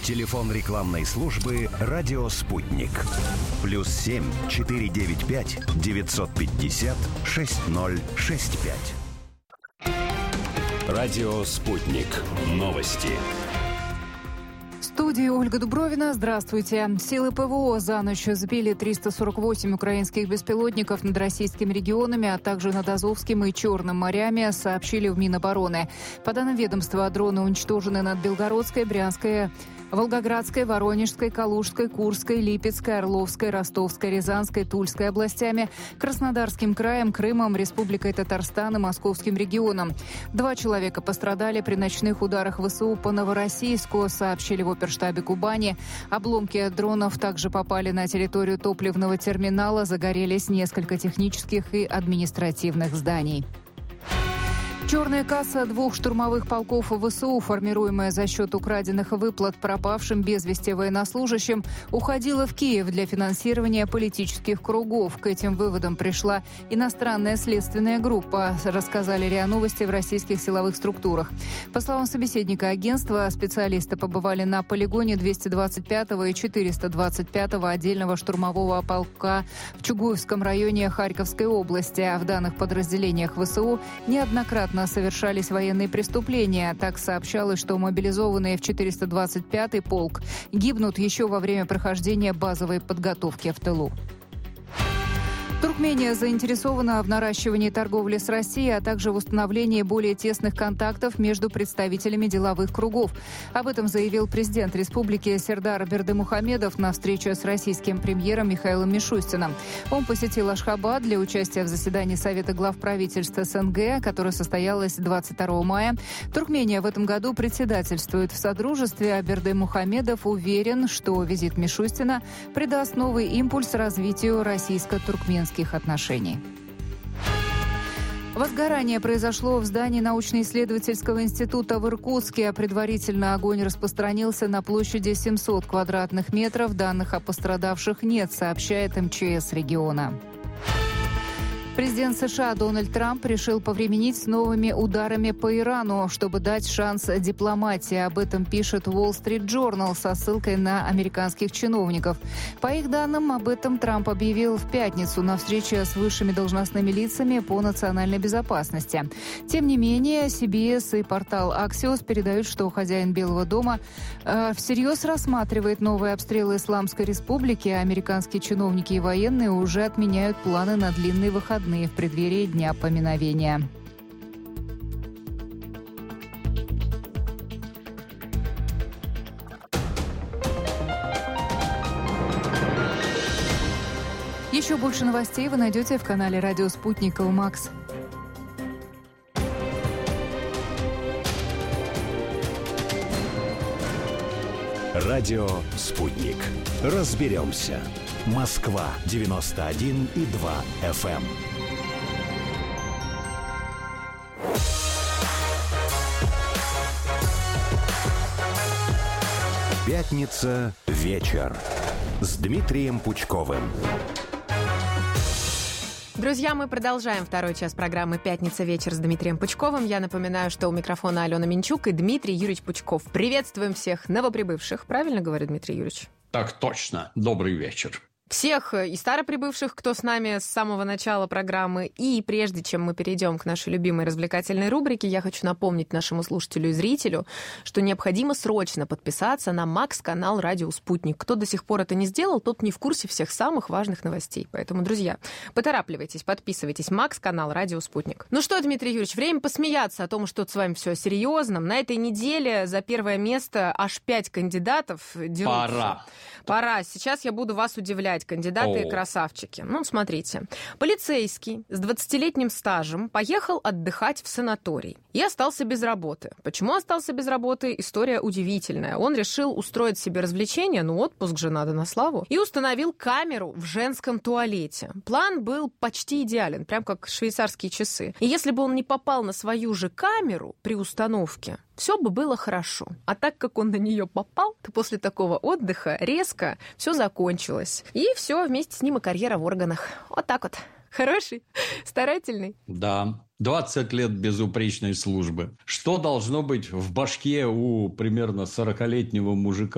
Телефон рекламной службы «Радио Спутник». +7 495 950 6065. Радио Спутник. Новости. В студии Ольга Дубровина. Здравствуйте. Силы ПВО за ночь сбили 348 украинских беспилотников над российскими регионами, а также над Азовским и Черным морями, сообщили в Минобороны. По данным ведомства, дроны уничтожены над Белгородской, Брянской, Волгоградской, Воронежской, Калужской, Курской, Липецкой, Орловской, Ростовской, Рязанской, Тульской областями, Краснодарским краем, Крымом, Республикой Татарстан и Московским регионом. 2 человека пострадали при ночных ударах ВСУ по Новороссийску, сообщили в оперштабе Кубани. Обломки дронов также попали на территорию топливного терминала, загорелись несколько технических и административных зданий. Черная касса 2 штурмовых полков ВСУ, формируемая за счет украденных выплат пропавшим без вести военнослужащим, уходила в Киев для финансирования политических кругов. К этим выводам пришла иностранная следственная группа, рассказали РИА Новости в российских силовых структурах. По словам собеседника агентства, специалисты побывали на полигоне 225-го и 425-го отдельного штурмового полка в Чугуевском районе Харьковской области. А в данных подразделениях ВСУ неоднократно совершались военные преступления. Так сообщалось, что мобилизованные в 425-й полк гибнут еще во время прохождения базовой подготовки в тылу. Туркмения заинтересована в наращивании торговли с Россией, а также в установлении более тесных контактов между представителями деловых кругов. Об этом заявил президент республики Сердар Бердымухамедов на встрече с российским премьером Михаилом Мишустиным. Он посетил Ашхабад для участия в заседании Совета глав правительств СНГ, которое состоялось 22 мая. Туркмения в этом году председательствует в Содружестве, а Бердымухамедов уверен, что визит Мишустина придаст новый импульс развитию российско-туркменских отношений. Возгорание произошло в здании научно-исследовательского института в Иркутске. Предварительно огонь распространился на площади 700 квадратных метров. Данных о пострадавших нет, сообщает МЧС региона. Президент США Дональд Трамп решил повременить с новыми ударами по Ирану, чтобы дать шанс дипломатии. Об этом пишет Wall Street Journal со ссылкой на американских чиновников. По их данным, об этом Трамп объявил в пятницу на встрече с высшими должностными лицами по национальной безопасности. Тем не менее, CBS и портал Axios передают, что хозяин Белого дома всерьез рассматривает новые обстрелы Исламской Республики, а американские чиновники и военные уже отменяют планы на длинные выходные в преддверии Дня поминовения. Еще больше новостей вы найдете в канале «Радио Спутник» Макс. Радио «Спутник». Разберемся. Москва 91,2 FM. Пятница. Вечер. С Дмитрием Пучковым. Друзья, мы продолжаем второй час программы «Пятница. Вечер» с Дмитрием Пучковым. Я напоминаю, что у микрофона Алена Минчук и Дмитрий Юрьевич Пучков. Приветствуем всех новоприбывших. Правильно говорю, Дмитрий Юрьевич? Так точно. Добрый вечер. Всех и староприбывших, кто с нами с самого начала программы. И прежде чем мы перейдем к нашей любимой развлекательной рубрике, я хочу напомнить нашему слушателю и зрителю, что необходимо срочно подписаться на Макс-канал «Радио Спутник». Кто до сих пор это не сделал, тот не в курсе всех самых важных новостей. Поэтому, друзья, поторапливайтесь, подписывайтесь. Макс-канал «Радио Спутник». Ну что, Дмитрий Юрьевич, время посмеяться о том, что тут с вами все о серьезном. На этой неделе за первое место аж 5 кандидатов дерутся. Пора. Сейчас я буду вас удивлять. Кандидаты и красавчики. Ну, смотрите. Полицейский с 20-летним стажем поехал отдыхать в санаторий и остался без работы. Почему остался без работы? История удивительная. Он решил устроить себе развлечение, отпуск же надо на славу, и установил камеру в женском туалете. План был почти идеален, прям как швейцарские часы. И если бы он не попал на свою же камеру при установке, все бы было хорошо. А так как он на нее попал, то после такого отдыха резко все закончилось. И все, вместе с ним и карьера в органах. Вот так вот. Хороший, старательный. Да, 20 лет безупречной службы. Что должно быть в башке у примерно 40-летнего мужика,